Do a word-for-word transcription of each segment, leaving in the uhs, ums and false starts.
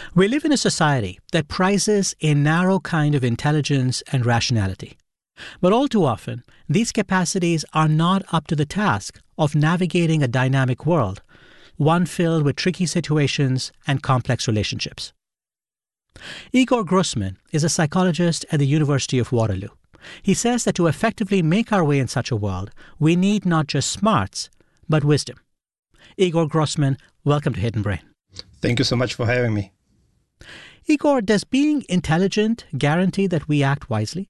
We live in a society that prizes a narrow kind of intelligence and rationality. But all too often, these capacities are not up to the task of navigating a dynamic world, one filled with tricky situations and complex relationships. Igor Grossman is a psychologist at the University of Waterloo. He says that to effectively make our way in such a world, we need not just smarts, but wisdom. Igor Grossman, welcome to Hidden Brain. Thank you so much for having me. Igor, does being intelligent guarantee that we act wisely?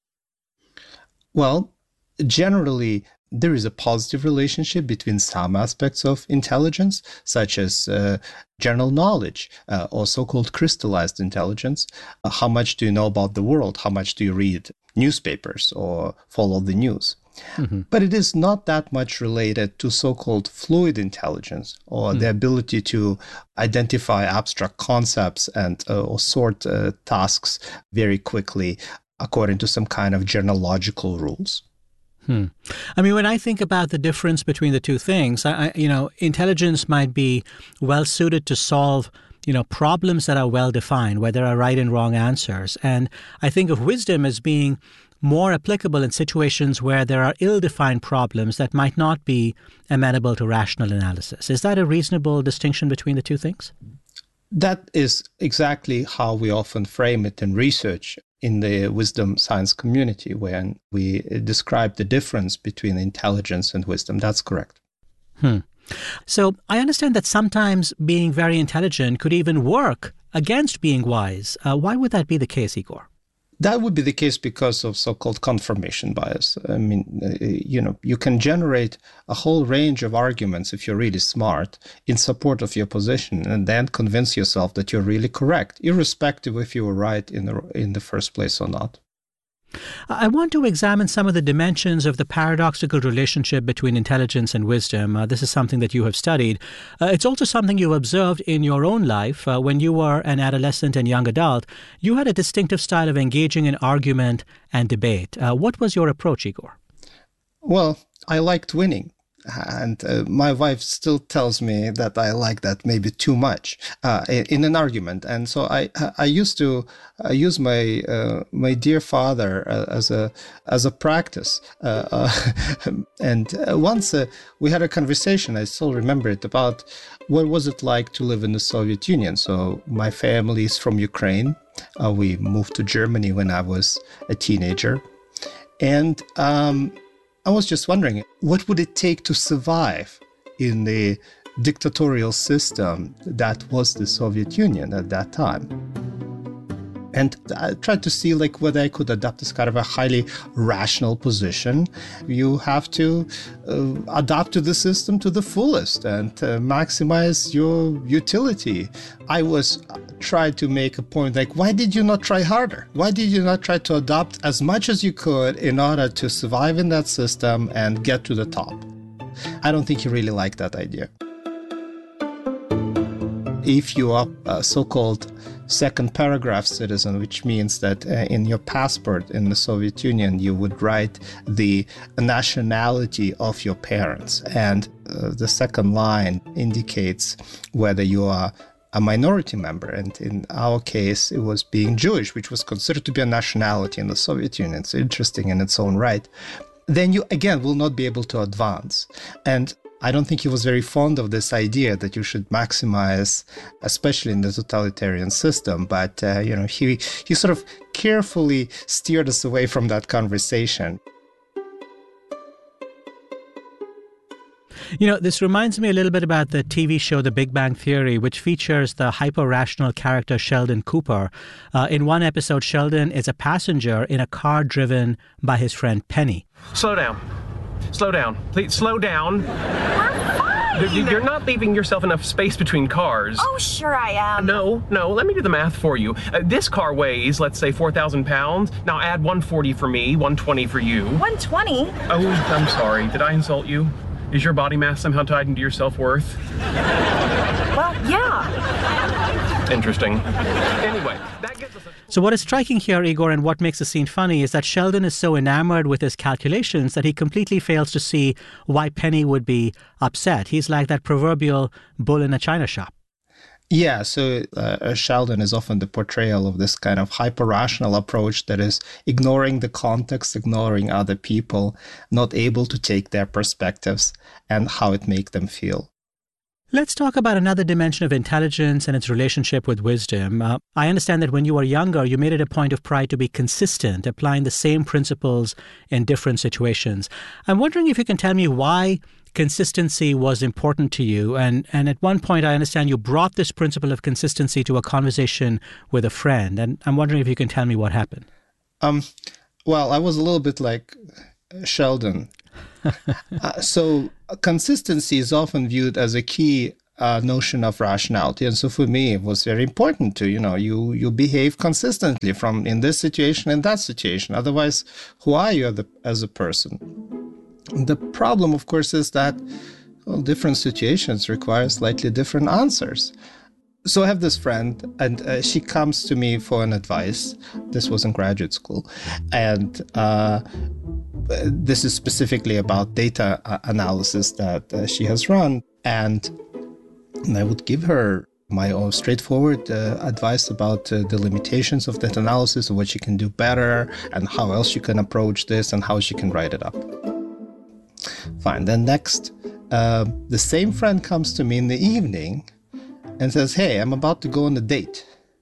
Well, generally, there is a positive relationship between some aspects of intelligence, such as uh, general knowledge, uh, or so-called crystallized intelligence. Uh, how much do you know about the world? How much do you read newspapers or follow the news? Mm-hmm. But it is not that much related to so-called fluid intelligence, or mm-hmm. the ability to identify abstract concepts and uh, or sort uh, tasks very quickly according to some kind of genealogical rules. Hmm. I mean, when I think about the difference between the two things, I, you know, intelligence might be well suited to solve, you know, problems that are well defined, where there are right and wrong answers. And I think of wisdom as being more applicable in situations where there are ill-defined problems that might not be amenable to rational analysis. Is that a reasonable distinction between the two things? That is exactly how we often frame it in research in the wisdom science community, when we describe the difference between intelligence and wisdom. That's correct. Hmm. So I understand that sometimes being very intelligent could even work against being wise. Uh, why would that be the case, Igor? That would be the case because of so-called confirmation bias. I mean, you know, you can generate a whole range of arguments if you're really smart in support of your position, and then convince yourself that you're really correct, irrespective if you were right in the in the first place or not. I want to examine some of the dimensions of the paradoxical relationship between intelligence and wisdom. Uh, this is something that you have studied. Uh, it's also something you observed in your own life. Uh, when you were an adolescent and young adult, you had a distinctive style of engaging in argument and debate. Uh, what was your approach, Igor? Well, I liked winning. And uh, my wife still tells me that I like that maybe too much uh, in an argument. And so I I used to uh, use my uh, my dear father uh, as a as a practice. Uh, uh, and uh, once uh, we had a conversation, I still remember it, about what was it like to live in the Soviet Union. So my family is from Ukraine. Uh, we moved to Germany when I was a teenager. And um I was just wondering, what would it take to survive in the dictatorial system that was the Soviet Union at that time? And I tried to see like whether I could adopt this kind of a highly rational position. You have to uh, adapt to the system to the fullest and uh, maximize your utility. I was tried to make a point like, why did you not try harder? Why did you not try to adopt as much as you could in order to survive in that system and get to the top? I don't think he really liked that idea. If you are a so-called second paragraph citizen, which means that uh, in your passport in the Soviet Union, you would write the nationality of your parents. And uh, the second line indicates whether you are a minority member. And in our case, it was being Jewish, which was considered to be a nationality in the Soviet Union. It's interesting in its own right. Then you, again, will not be able to advance. And I don't think he was very fond of this idea that you should maximize, especially in the totalitarian system. But, uh, you know, he, he sort of carefully steered us away from that conversation. You know, this reminds me a little bit about the T V show The Big Bang Theory, which features the hyper-rational character Sheldon Cooper. Uh, in one episode, Sheldon is a passenger in a car driven by his friend Penny. Slow down. Slow down. Please, slow down. We're fine. You're not leaving yourself enough space between cars. Oh, sure I am. No, no, let me do the math for you. Uh, this car weighs, let's say, four thousand pounds. Now add one forty for me, one twenty for you. one twenty? Oh, I'm sorry. Did I insult you? Is your body mass somehow tied into your self-worth? Well, yeah. Interesting. Anyway, that gets us... A- so what is striking here, Igor, and what makes the scene funny is that Sheldon is so enamored with his calculations that he completely fails to see why Penny would be upset. He's like that proverbial bull in a china shop. Yeah, so uh, Sheldon is often the portrayal of this kind of hyper-rational approach that is ignoring the context, ignoring other people, not able to take their perspectives and how it makes them feel. Let's talk about another dimension of intelligence and its relationship with wisdom. Uh, I understand that when you were younger, you made it a point of pride to be consistent, applying the same principles in different situations. I'm wondering if you can tell me why consistency was important to you. And, and at one point, I understand you brought this principle of consistency to a conversation with a friend. And I'm wondering if you can tell me what happened. Um, well, I was a little bit like Sheldon. uh, so consistency is often viewed as a key uh, notion of rationality. And so for me, it was very important to, you know, you, you behave consistently from in this situation and that situation. Otherwise, who are you as a, as a person? The problem, of course, is that well, different situations require slightly different answers. So I have this friend, and uh, she comes to me for an advice. This was in graduate school. And uh, this is specifically about data uh, analysis that uh, she has run. And, and I would give her my own straightforward uh, advice about uh, the limitations of that analysis, and what she can do better, and how else she can approach this, and how she can write it up. Fine. Then next, uh, the same friend comes to me in the evening and says, hey, I'm about to go on a date.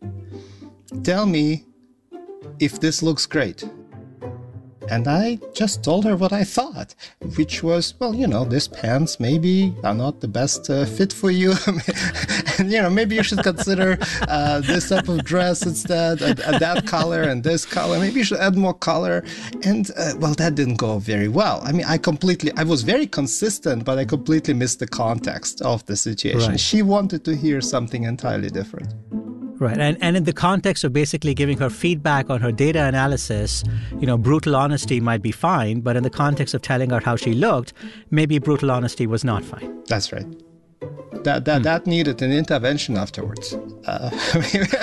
Tell me if this looks great. And I just told her what I thought, which was, well, you know, these pants maybe are not the best uh, fit for you. And, you know, maybe you should consider uh, this type of dress instead, and, and that color and this color. Maybe you should add more color. And, uh, well, that didn't go very well. I mean, I completely, I was very consistent, but I completely missed the context of the situation. Right. She wanted to hear something entirely different. Right. And and in the context of basically giving her feedback on her data analysis, you know, brutal honesty might be fine. But in the context of telling her how she looked, maybe brutal honesty was not fine. That's right. That that, hmm. that needed an intervention afterwards. Uh,